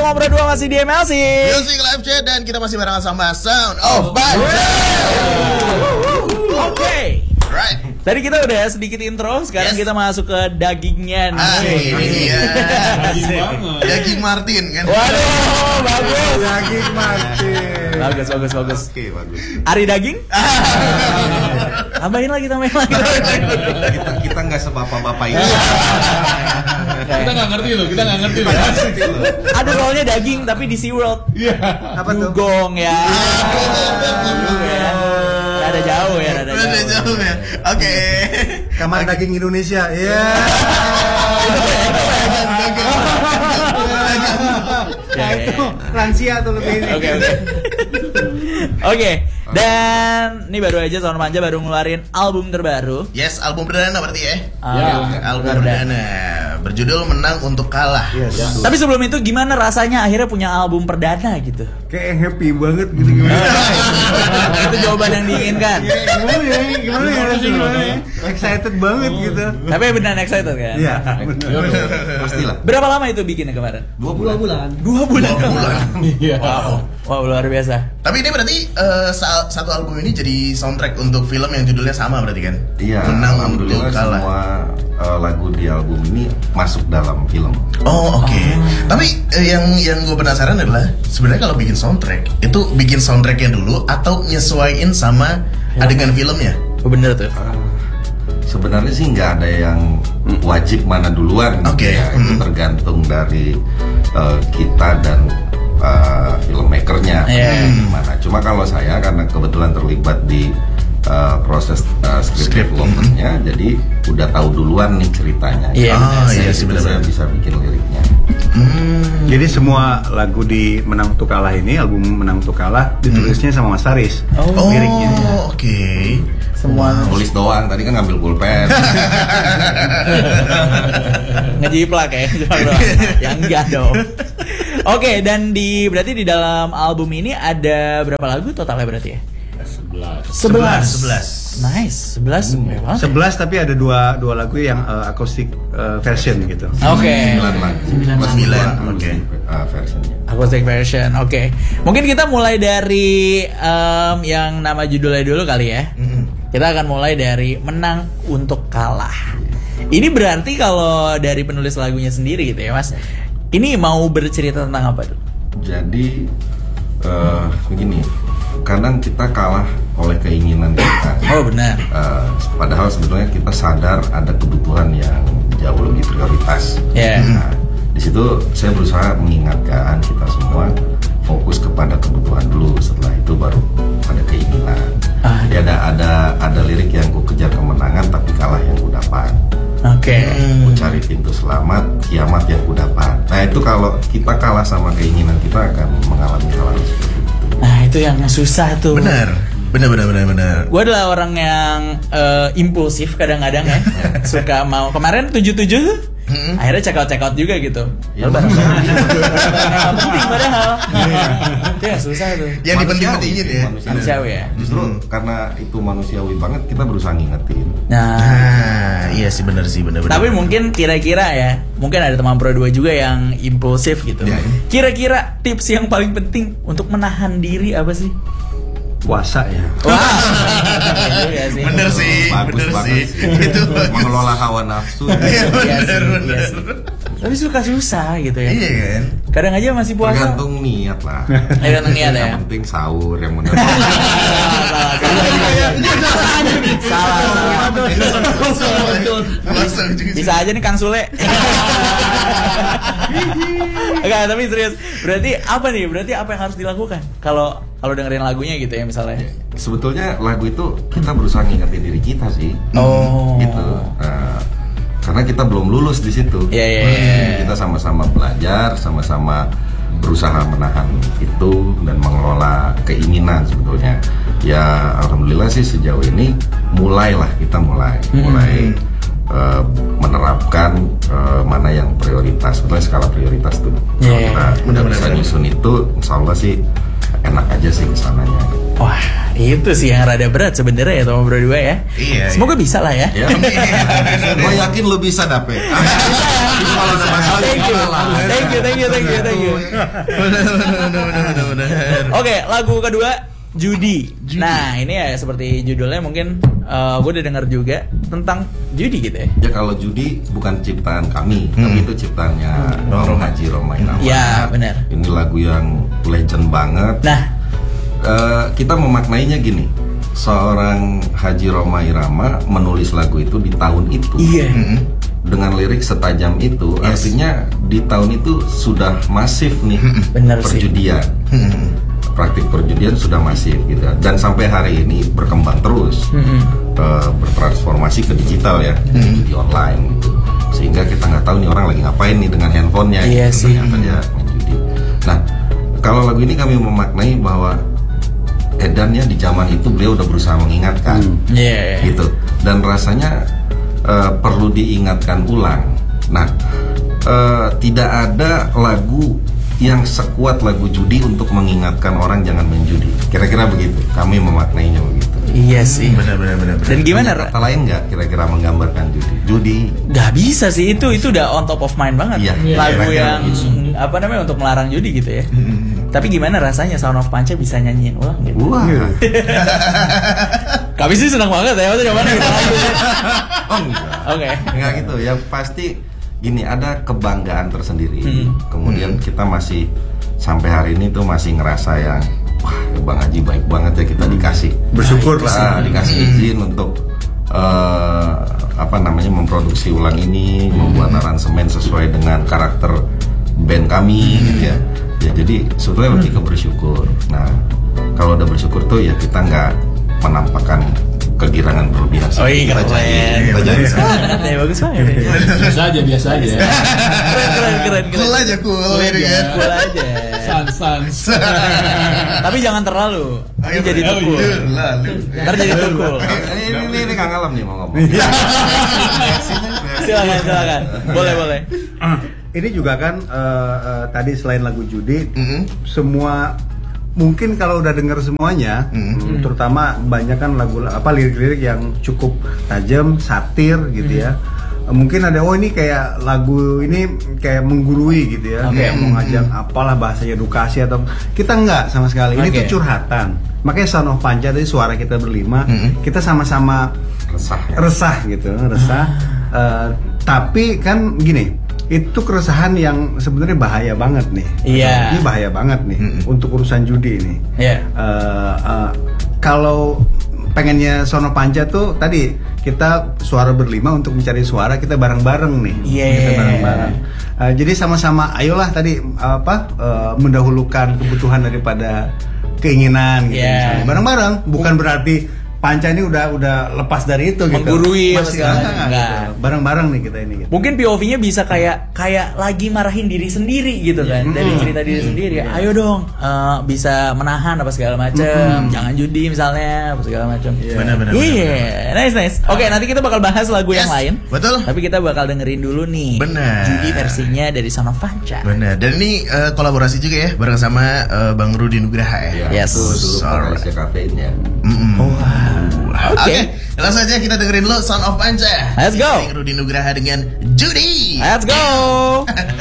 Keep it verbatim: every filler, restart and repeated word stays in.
Teman Pro dua masih di M L C Music Live Chat dan kita masih barengan sama Sound of Banjar. Oke okay. Right. Tadi kita udah sedikit intro, sekarang yes. kita masuk ke dagingnya nih. Ah, ini dia. Daging banget. Daging Martin kan. Waduh, bagus. Daging Martin. Bagus, bagus, bagus. Oke, bagus. Ari daging? Tambahin lagi, tambahin lagi. kita kita nggak sebapak-bapak ini. Kita nggak ngerti loh, kita nggak ngerti loh. Ada role-nya daging tapi di SeaWorld. Iya. Apa tuh? Dugong ya. Rada jauh ya, rada jauh. Rada jauh ya. Oke. Kamar daging Indonesia. Iya. Lansia tuh lebih ini. Oke, oke. Oke. Dan ini baru aja Sound Manja baru ngeluarin album terbaru. Yes, album perdana berarti ya. Album Ya, album perdana berjudul Menang Untuk Kalah. Yes. Ya. Tapi sebelum itu gimana rasanya akhirnya punya album perdana gitu? Kayak happy banget gitu gimana? Itu jawaban yang diinginkan. Gimana ya? Gimana ya? Gimana ya? Excited banget gitu. Tapi beneran excited kan? Iya, benar. Pastilah. Berapa lama itu bikinnya kemarin? Dua bulan. Dua bulan. Dua bulan. Iya. Wow. Wow, luar biasa. Tapi ini berarti uh, sa- satu album ini jadi soundtrack untuk film yang judulnya sama berarti kan? Iya, Menang Untuk alhamdulillah Kalah. semua uh, lagu di album ini masuk dalam film. Oh oke. Okay. Oh. Tapi eh, yang yang gue penasaran adalah sebenarnya kalau bikin soundtrack itu bikin soundtracknya dulu atau nyesuaiin sama ya. adegan filmnya? Oh, bener tuh. Uh, sebenarnya sih nggak ada yang wajib mana duluan. Oke. Okay. Ya, itu hmm. tergantung dari uh, kita dan uh, filmmakernya Yeah. gimana. Cuma kalau saya karena kebetulan terlibat di uh, proses uh, script Script. developmentnya, jadi udah tahu duluan nih ceritanya. Iya. Ah, iya sih, Itu benar-benar. saya bisa bikin liriknya. Hmm. Jadi semua lagu di Menang Untuk Kalah ini, album Menang Untuk Kalah ditulisnya sama Mas Taris. Oh Liriknya. oke. Okay. Semua Tulis doang, tadi kan ngambil pulpen. ngejiplak ya, cuma doang. Ya enggak dong. Oke, dan di berarti di dalam album ini ada berapa lagu totalnya berarti ya? Sebelas. Sebelas. Sebelas. Nice, sebelas. Hmm. Sebelas tapi ada dua dua lagu yang uh, acoustic uh, version gitu. Oke. Sembilan lagu. Sembilan, Dua oke. uh, versionnya. Acoustic version, oke. Mungkin kita mulai dari um, yang nama judulnya dulu kali ya. Mm-hmm. Kita akan mulai dari Menang Untuk Kalah. Ini berarti kalau dari penulis lagunya sendiri gitu ya Mas. Ini mau bercerita tentang apa tuh? Jadi uh, begini, kadang kita kalah oleh keinginan kita. Oh benar. Uh, padahal sebetulnya kita sadar ada kebutuhan yang jauh lebih prioritas. Ya. Yeah. Nah, di situ saya berusaha mengingatkan kita semua fokus kepada kebutuhan dulu. Setelah itu baru ada keinginan. Ah. Jadi ada ada ada lirik yang ku kejar kemenangan tapi kalah yang ku dapat. Oke. Okay. Ku cari pintu selamat, kiamat yang ku dapat. Nah itu kalau kita kalah sama keinginan kita akan mengalami hal seperti itu. Nah itu yang susah tuh. Benar. Benar benar benar benar. Gue adalah orang yang uh, impulsif kadang-kadang ya. Suka mau kemarin tujuh tujuh tuh. Hmm. Akhirnya check out check out juga gitu. Ya, Yang penting padahal. Itu yang susah tuh. Yang dipenting-pentingin ya. Manusiawi ya. Justru hmm. karena itu manusiawi banget kita berusaha ngingetin. Nah, Nah, iya sih benar sih benar benar. tapi mungkin kira-kira ya, mungkin ada teman Pro dua juga yang impulsif gitu. Ya. Kira-kira tips yang paling penting untuk menahan diri apa sih? Puasa ya. Wah, iya sih. Bener sih, Bagus bener banget sih. sih. Itu bagus. Mengelola hawa nafsu. Iya Iya sih, bener iya bener. sih. Tapi suka susah gitu ya. Iya kan. Kadang aja masih puasa. Tergantung niat lah. Tergantung niat ya. Yang penting sahur yang benar. Salah, salah. Langsung juga. Bisa aja nih Kang Sule. Enggak, tapi serius. Berarti apa nih? Berarti apa yang harus dilakukan? Kalau kalau dengerin lagunya gitu ya misalnya. Sebetulnya lagu itu kita berusaha ngingetin diri kita sih. Oh. Gitu. Nah, karena kita belum lulus di situ. Iya, iya, iya. Kita sama-sama belajar, sama-sama berusaha menahan itu dan mengelola keinginan sebetulnya. Ya alhamdulillah sih sejauh ini mulailah kita mulai Hmm. mulai uh, menerapkan uh, mana yang prioritas. Sebetulnya skala prioritas tuh. Kalau Yeah. kita udah bisa nyusun itu, insya Allah sih enak aja sih kesananya. Wah, itu sih yang rada berat sebenarnya ya teman berdua ya. Iya, Semoga bisa lah ya. Ya. Gue yakin lo bisa dapet. Kalau ada masalah, Thank you, thank you, thank you, thank you, thank you. Bener, bener, bener, bener, bener. Oke, lagu kedua judi. Nah, ini ya seperti judulnya mungkin uh, gue udah dengar juga tentang judi gitu ya. Ya kalau judi bukan ciptaan kami, tapi itu ciptaannya Bang Haji Roma Irama. Ya, benar. Ini lagu yang legend banget. Nah, Eh, kita memaknainya gini. Seorang Haji Roma Irama menulis lagu itu di tahun itu. iya. Dengan lirik setajam itu, Yes. artinya di tahun itu sudah masif nih Benar sih. perjudian. Praktik perjudian sudah masif gitu. Dan sampai hari ini berkembang terus. Eh, bertransformasi ke digital ya, judi online gitu. Sehingga kita nggak tahu nih orang lagi ngapain nih dengan handphonenya. Iya gitu. sih. Ternyata dia main judi. Nah, kalau lagu ini kami memaknai bahwa edannya di zaman itu beliau udah berusaha mengingatkan, Iya. gitu. Dan rasanya eh, perlu diingatkan ulang. Nah, eh, tidak ada lagu yang sekuat lagu judi untuk mengingatkan orang jangan main judi. Kira-kira begitu. Kami memaknainya begitu. Iya sih. Bener, bener, bener, bener. Dan gimana? Punya Ra? kata lain nggak kira-kira menggambarkan judi? Judi Gak bisa sih itu itu udah on top of mind banget. Iya, Lagu kira-kira yang gitu. apa namanya untuk melarang judi gitu ya. Tapi gimana rasanya Sound of Panca bisa nyanyiin ulang gitu? Wah. Kami sih senang banget ya, maksudnya mana kita lagunya. Oh enggak. Oke. Enggak gitu. Yang pasti gini, ada kebanggaan tersendiri. Hmm. Kemudian kita masih sampai hari ini tuh masih ngerasa yang wah, Bang Haji baik banget ya kita dikasih. Bersyukur lah. Ah, dikasih izin untuk eh, apa namanya memproduksi ulang ini, membuat aransemen sesuai dengan karakter band kami gitu ya. Ya jadi sebetulnya lebih ke bersyukur. Nah, kalau udah bersyukur tuh ya kita nggak menampakkan kegirangan berlebihan. Oh iya, Kita keren. janji- kita janji. Ya bagus banget. Biasa aja, biasa aja. Keren keren keren keren. Cool aja, cool, ini kan. Cool aja. Sans, sans. Tapi jangan terlalu. Nanti Ayo, jadi oh, tukul. iya, lalu. Ntar jadi tukul. Ini ini, ini, ini Kang Alam nih mau ngomong. Silakan silakan. Boleh boleh. Ini juga kan eh, eh, tadi selain lagu judi, Mhm. semua mungkin kalau udah dengar semuanya, Mhm. terutama banyak kan lagu apa lirik-lirik yang cukup tajam, satir gitu ya. Eh, Mungkin ada oh ini kayak lagu ini kayak menggurui gitu ya, Oke. kayak mau ngajak apalah bahasanya edukasi atau kita enggak sama sekali. Ini Oke. tuh curhatan. Makanya Sound of Panca tadi suara kita berlima, Mhm. kita sama-sama Resah ya. resah gitu, resah. Eh, tapi kan gini, itu keresahan yang sebenarnya bahaya banget nih. Iya. Ini bahaya banget nih Mm-mm. untuk urusan judi ini. Iya. Eh, eh, kalau pengennya Sono Panca tuh tadi kita suara berlima untuk mencari suara kita bareng-bareng nih. Iya. Kita bareng-bareng. Eh, jadi sama-sama, ayolah tadi apa eh, mendahulukan kebutuhan daripada keinginan gitu. Iya. misalnya. Bareng-bareng, bukan berarti Panca ini udah udah lepas dari itu gitu. Menggurui apa Masih segala enggak, macam. gitu. Enggak. Bareng-bareng nih kita ini gitu. Mungkin P O V-nya bisa kayak kayak lagi marahin diri sendiri gitu kan, dari cerita diri sendiri. Ayo dong, eh, bisa menahan apa segala macam, jangan judi misalnya apa segala macam. Benar, benar, Iya, nice nice. Oke, nanti kita bakal bahas lagu yang Yes, lain. betul. Tapi kita bakal dengerin dulu nih. Benar. Judi versinya dari Sound of Panca. Benar. Dan ini eh, kolaborasi juga ya bareng sama eh, Bang Rudi Nugraha ya. Ya, Yes. itu dulu Alright. vokalisnya kafein ya. Mm-mm. Oke. Oke, langsung aja kita dengerin lo Sound of Panca. Let's go. Featuring Rudi Nugraha dengan Judi. Let's go.